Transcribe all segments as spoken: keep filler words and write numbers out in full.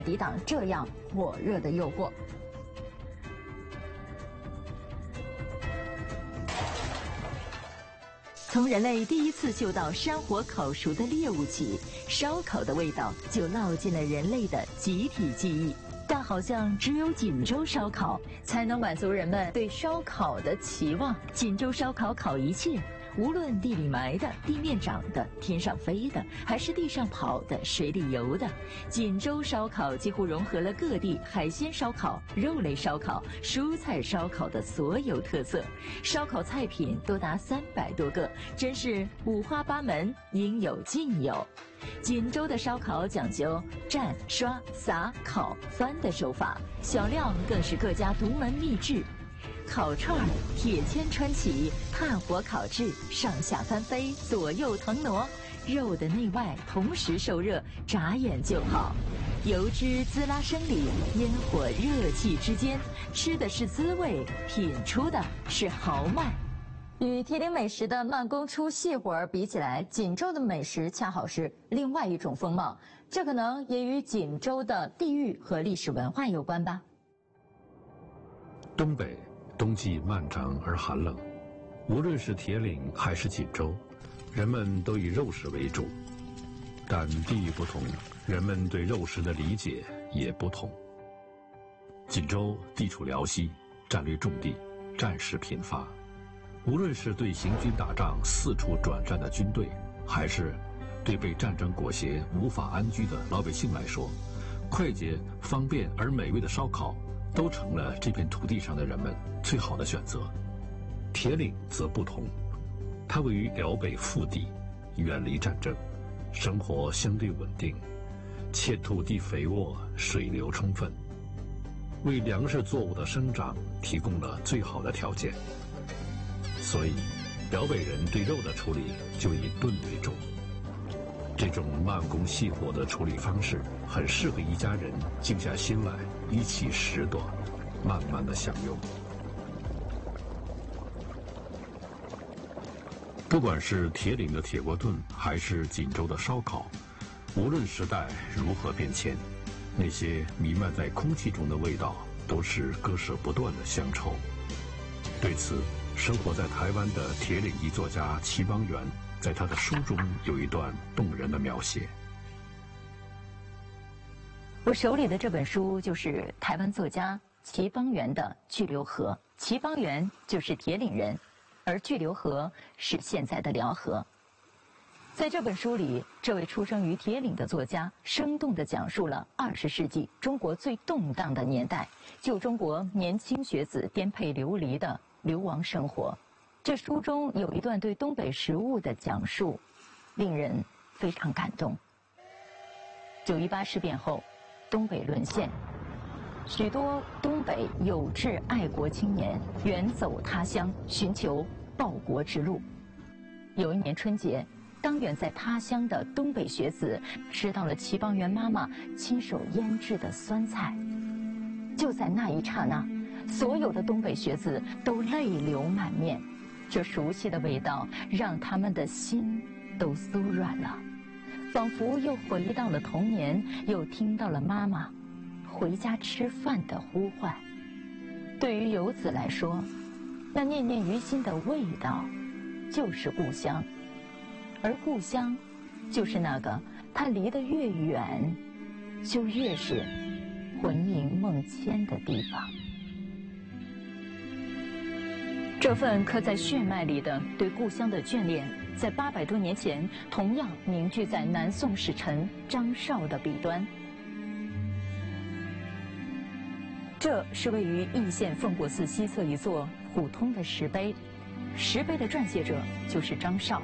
抵挡这样火热的诱惑。从人类第一次嗅到山火烤熟的猎物起，烧烤的味道就烙进了人类的集体记忆。但好像只有锦州烧烤才能满足人们对烧烤的期望。锦州烧烤烤一切，无论地里埋的、地面长的、天上飞的，还是地上跑的、水里游的，锦州烧烤几乎融合了各地海鲜烧烤、肉类烧烤、蔬菜烧烤的所有特色。烧烤菜品多达三百多个，真是五花八门，应有尽有。锦州的烧烤讲究蘸、刷、撒、烤、翻的手法，小料更是各家独门秘制。烤串儿铁签穿起，炭火烤制，上下翻飞，左右腾挪，肉的内外同时受热，眨眼就好。油脂滋拉生理，烟火热气之间，吃的是滋味，品出的是豪迈。与铁岭美食的慢工出细活儿比起来，锦州的美食恰好是另外一种风貌。这可能也与锦州的地域和历史文化有关吧。 东北冬季漫长而寒冷，无论是铁岭还是锦州，人们都以肉食为主。但地域不同，人们对肉食的理解也不同。锦州地处辽西，战略重地，战事频发。无论是对行军打仗四处转战的军队，还是对被战争裹挟无法安居的老百姓来说，快捷、方便而美味的烧烤都成了这片土地上的人们最好的选择。铁岭则不同，它位于辽北腹地，远离战争，生活相对稳定，且土地肥沃，水流充分，为粮食作物的生长提供了最好的条件。所以辽北人对肉的处理就以炖为主。这种慢工细活的处理方式很适合一家人静下心来一起拾掇，慢慢的享用。不管是铁岭的铁锅炖，还是锦州的烧烤，无论时代如何变迁，那些弥漫在空气中的味道都是割舍不断的乡愁。对此，生活在台湾的铁岭裔作家齐邦媛在他的书中有一段动人的描写。 我手里的这本书就是台湾作家齐邦媛的《巨流河》。齐邦媛就是铁岭人，而巨流河是现在的辽河。在这本书里，这位出生于铁岭的作家生动地讲述了二十世纪中国最动荡的年代，旧中国年轻学子颠沛流离的流亡生活。这书中有一段对东北食物的讲述，令人非常感动。九一八事变后，东北沦陷，许多东北有志爱国青年远走他乡，寻求报国之路。有一年春节，当远在他乡的东北学子吃到了齐邦媛妈妈亲手腌制的酸菜，就在那一刹那，所有的东北学子都泪流满面。这熟悉的味道让他们的心都酥软了，仿佛又回到了童年，又听到了妈妈回家吃饭的呼唤。对于游子来说，那念念于心的味道就是故乡，而故乡就是那个他离得越远就越是魂萦梦牵的地方。这份刻在血脉里的对故乡的眷恋，在八百多年前同样凝聚在南宋使臣张绍的笔端。这是位于易县奉国寺西侧一座普通的石碑，石碑的撰写者就是张绍。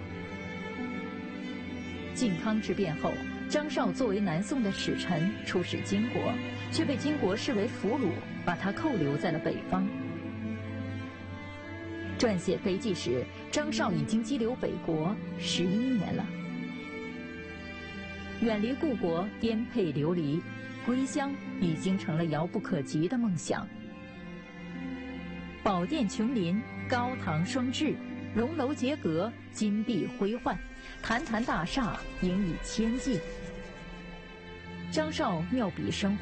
靖康之变后，张绍作为南宋的使臣出使金国，却被金国视为俘虏，把他扣留在了北方。撰写碑记时，张绍已经羁留北国十一年了。远离故国，颠沛流离，归乡已经成了遥不可及的梦想。宝殿琼林，高堂双峙，荣楼结阁，金碧辉焕，坛坛大厦，引以千计。张绍妙笔生